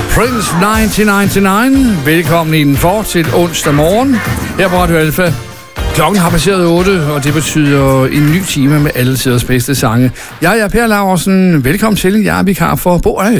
Prince 1999. Velkommen indenfor til onsdag morgen her på Radio Alfa. Klokken har passeret 8, og det betyder en ny time med alle tiders bedste sange. Jeg er Per Laursen. Velkommen til. Jeg er vikar for Bo Øje.